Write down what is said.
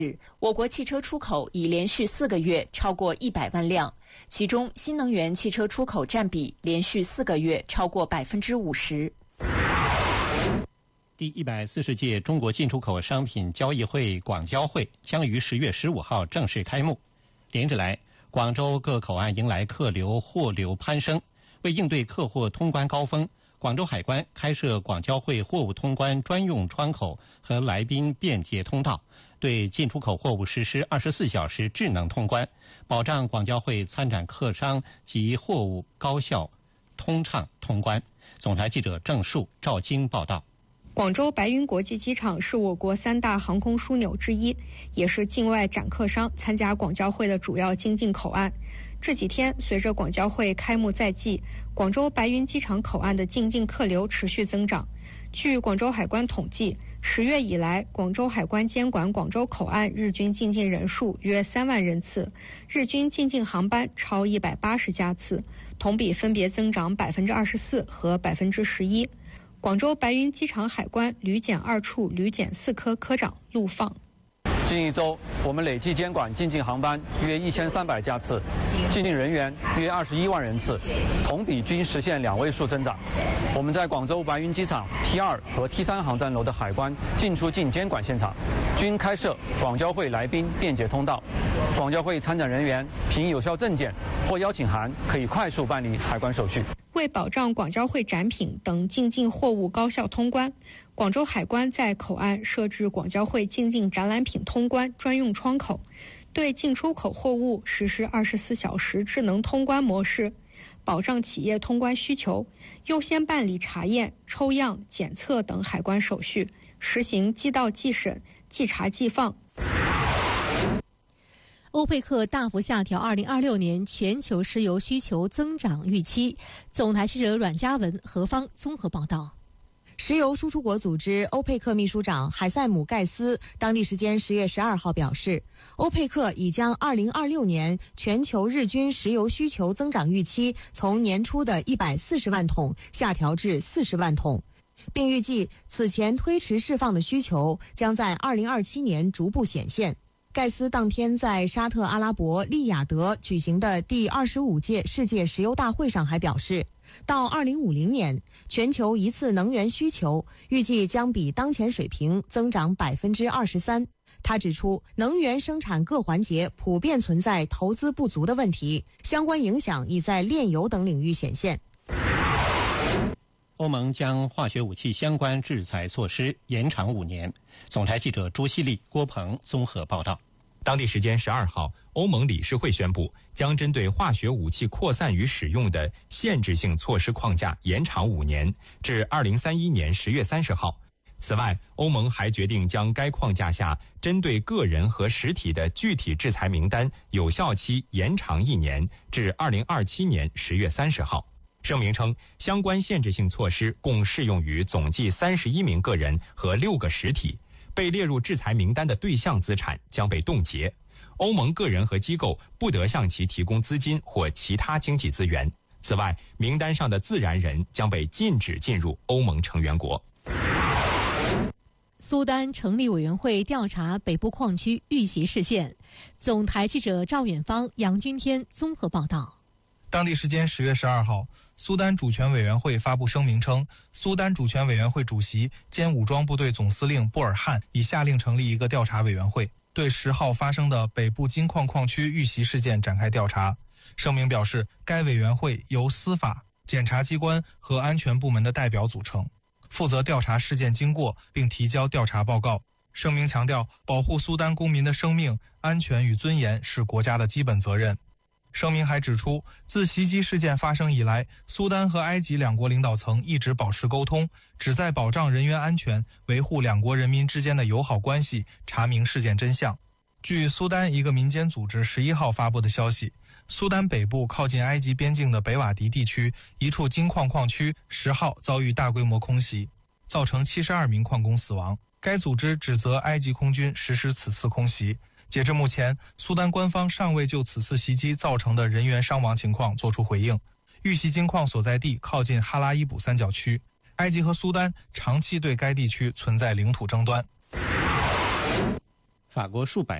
我国汽车出口已连续4个月超过100万辆，其中新能源汽车出口占比连续4个月超过50%。 第140届中国进出口商品交易会广交会将于10月15号正式开幕。连日来，广州各口岸迎来客流、货流攀升。为应对客货通关高峰，广州海关开设广交会货物通关专用窗口和来宾便捷通道，对进出口货物实施24小时智能通关，保障广交会参展客商及货物高效通畅通关。总台记者郑树、赵晶报道。 广州白云国际机场是我国3大航空枢纽之一，也是境外展客商参加广交会的主要经进口岸。这几天，随着广交会开幕在即，广州白云机场口岸的进境客流持续增长。据广州海关统计，10月以来，广州海关监管广州口岸日均进境人数约3万人次，日均进境航班超180架次，同比分别增长24%和11%。广州白云机场海关旅检2处旅检4科科长陆放。 近一周，我们累计监管进境航班约1300架次，进境人员约21万人次，同比均实现2位数增长。我们在广州白云机场 T2 和 T3 航站楼的海关进出境监管现场，均开设广交会来宾便捷通道，广交会参展人员凭有效证件或邀请函可以快速办理海关手续。 为保障广交会展品等进境货物高效通关，广州海关在口岸设置广交会进境展览品通关专用窗口，对进出口货物实施24小时智能通关模式，保障企业通关需求，优先办理查验、抽样、检测等海关手续，实行即到即审、即查即放。 欧佩克大幅下调2026年全球石油需求增长预期。总台记者阮嘉文、何方综合报道。 石油输出国组织欧佩克秘书长海塞姆·盖斯当地时间10月12号表示，欧佩克已将2026年全球日均石油需求增长预期从年初的140万桶下调至40万桶，并预计此前推迟释放的需求将在2027年逐步显现。盖斯当天在沙特阿拉伯利雅得举行的第25届世界石油大会上还表示，到2050年，全球一次能源需求预计将比当前水平增长23%。他指出，能源生产各环节普遍存在投资不足的问题，相关影响已在炼油等领域显现。 欧盟将化学武器相关制裁措施延长5年。总台记者朱希丽、郭鹏综合报道。 当地时间12号，欧盟理事会宣布，将针对化学武器扩散与使用的限制性措施框架延长5年，至2031年10月30号。此外，欧盟还决定将该框架下针对个人和实体的具体制裁名单有效期延长1年，至2027年10月30号。声明称，相关限制性措施共适用于总计31名个人和6个实体，被列入制裁名单的对象资产将被冻结。欧盟个人和机构不得向其提供资金或其他经济资源。此外，名单上的自然人将被禁止进入欧盟成员国。 苏丹成立委员会调查北部矿区遇袭事件。总台记者赵远芳、杨君天综合报道。 当地时间10月12号，苏丹主权委员会发布声明称，苏丹主权委员会主席兼武装部队总司令布尔汉已下令成立一个调查委员会，对10号发生的北部金矿矿区遇袭事件展开调查。声明表示，该委员会由司法、检察机关和安全部门的代表组成，负责调查事件经过并提交调查报告。声明强调，保护苏丹公民的生命、安全与尊严是国家的基本责任。声明还指出，自袭击事件发生以来，苏丹和埃及两国领导层一直保持沟通，旨在保障人员安全，维护两国人民之间的友好关系，查明事件真相。据苏丹一个民间组织11号发布的消息，苏丹北部靠近埃及边境的北瓦迪地区一处金矿矿区10号遭遇大规模空袭，造成72名矿工死亡。该组织指责埃及空军实施此次空袭。截至目前，苏丹官方尚未就此次袭击造成的人员伤亡情况作出回应。遇袭金矿所在地靠近哈拉伊卜三角区，埃及和苏丹长期对该地区存在领土争端。 法国数百